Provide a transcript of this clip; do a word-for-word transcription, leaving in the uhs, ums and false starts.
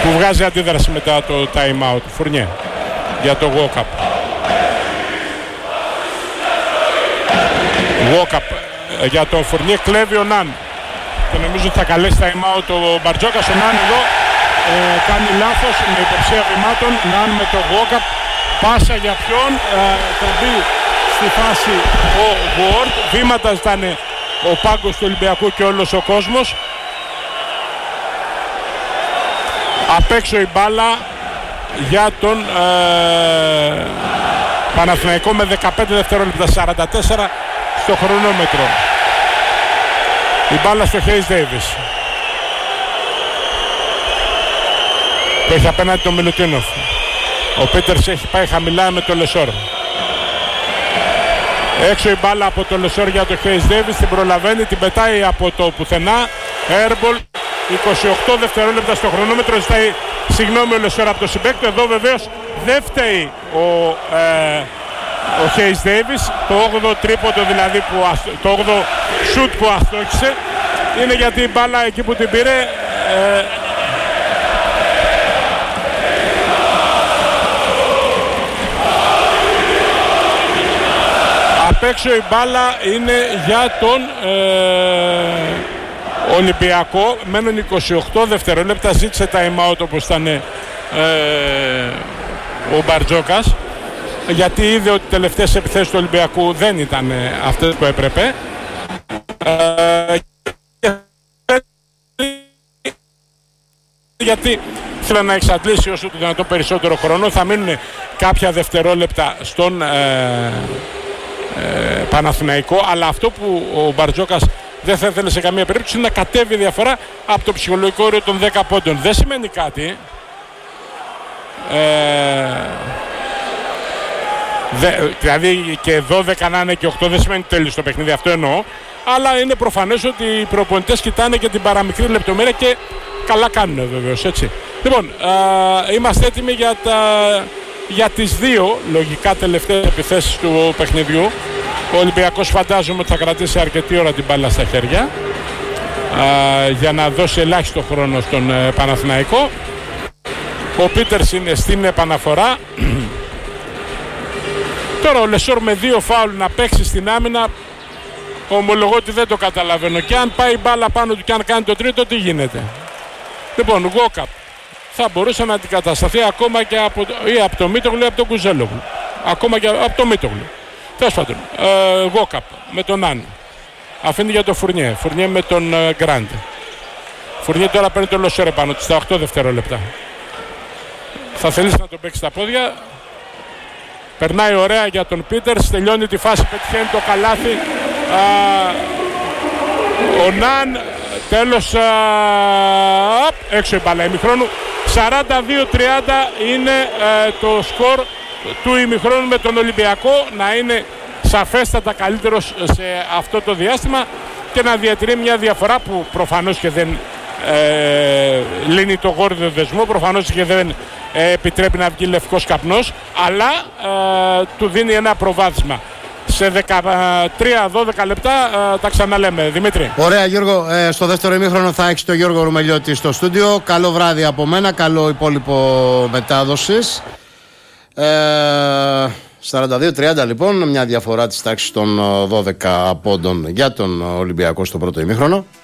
που βγάζει αντίδραση μετά το time out. Φουρνιέ για το walk-up. Walk-up για το Φουρνιέ, κλέβει ο Ναν και νομίζω ότι θα καλέσει time out ο Μπαρτζόκας. Ο Ναν εδώ ε, κάνει λάθος με υποψία βημάτων. Ναν με το walk-up, πάσα για ποιον, ε, θα μπει στη φάση ο Ward. Βήματα ζητάνε ο πάγκος του Ολυμπιακού και όλος ο κόσμος. Απ' έξω η μπάλα για τον ε, Παναθηναϊκό με δεκαπέντε δευτερόλεπτα, σαράντα τέσσερα στο χρονόμετρο. Η μπάλα στο Hayes Davis που έχει απέναντι τον Μιλουτίνοφ. Ο Πίτερς έχει πάει χαμηλά με το Λεσόρ. Έξω η μπάλα από το Λεσόρ για το Hayes Davis, την προλαβαίνει, την πετάει από το πουθενά. Airball, είκοσι οκτώ δευτερόλεπτα στο χρονόμετρο, ζητάει συγγνώμη ο Λεσόρ από το συμπέκτο. Εδώ βεβαίως δεν φταίει ο, ε, ο Hayes Davis. Το όγδοο τρίποντο δηλαδή, που, το όγδοο shoot που αστόχησε, είναι γιατί η μπάλα εκεί που την πήρε ε, απ' έξω η μπάλα είναι για τον ε, Ολυμπιακό. Μένουν είκοσι οκτώ δευτερόλεπτα, ζήτησε time out όπως ήταν ε, ο Μπαρτζόκας, γιατί είδε ότι οι τελευταίες επιθέσεις του Ολυμπιακού δεν ήταν αυτές που έπρεπε. Ε, γιατί ήθελα να εξαντλήσει όσο το δυνατόν περισσότερο χρόνο. Θα μείνουν κάποια δευτερόλεπτα στον ε, ε, Παναθηναϊκό, αλλά αυτό που ο Μπαρτζόκας δεν θα ήθελε σε καμία περίπτωση είναι να κατέβει διαφορά από το ψυχολογικό όριο των δέκα πόντων. Δεν σημαίνει κάτι. Ε, δε, δηλαδή και δώδεκα να είναι και οκτώ δεν σημαίνει τέλειο στο παιχνίδι, αυτό εννοώ. Αλλά είναι προφανές ότι οι προπονητές κοιτάνε και την παραμικρή λεπτομέρεια και καλά κάνουν βεβαίως, έτσι. Λοιπόν, ε, είμαστε έτοιμοι για, τα, για τις δύο λογικά τελευταίες επιθέσεις του παιχνιδιού. Ο Ολυμπιακός φαντάζομαι ότι θα κρατήσει αρκετή ώρα την μπάλα στα χέρια ε, για να δώσει ελάχιστο χρόνο στον ε, Παναθηναϊκό. Ο Πίτερς είναι στην επαναφορά. Τώρα ο Λεσόρ με δύο φάουλ να παίξει στην άμυνα, ομολογώ ότι δεν το καταλαβαίνω. Και αν πάει η μπάλα πάνω του και αν κάνει το τρίτο, τι γίνεται? Λοιπόν, walk-up θα μπορούσε να αντικατασταθεί ακόμα και από, ή από το Μίτογλου ή από τον Κουζέλογλου. Ακόμα και από το Μίτογλου. Τέλος πάντων, ε, walk-up με τον Ναν. Αφήνει για τον Φουρνιέ. Φουρνιέ με τον Γκραντ. Ε, Φουρνιέ τώρα παίρνει τον Λεσόρ πάνω του στα οκτώ δευτερόλεπτα. Θα θελήσει να τον παίξει στα πόδια. Περνάει ωραία για τον Πίτερς, τελειώνει τη φάση, πετυχαίνει το καλάθι. Α, ο Ναν, τέλος, α, έξω η μπάλα ημιχρόνου. σαράντα δύο τριάντα είναι α, το σκορ του ημιχρόνου, με τον Ολυμπιακό να είναι σαφέστατα καλύτερος σε αυτό το διάστημα και να διατηρεί μια διαφορά που προφανώς και δεν ε, λύνει το γόρδιο δεσμό, προφανώς και δεν ε, επιτρέπει να βγει λευκός καπνός, αλλά ε, του δίνει ένα προβάδισμα. Σε δεκατρία δώδεκα λεπτά ε, τα ξαναλέμε. Δημήτρη. Ωραία, Γιώργο. Ε, στο δεύτερο ημίχρονο θα έχεις τον Γιώργο Ρουμελιώτη στο στούντιο. Καλό βράδυ από μένα, καλό υπόλοιπο μετάδοσης. Ε, σαράντα δύο τριάντα λοιπόν, μια διαφορά της τάξης των δώδεκα πόντων για τον Ολυμπιακό στο πρώτο ημίχρονο.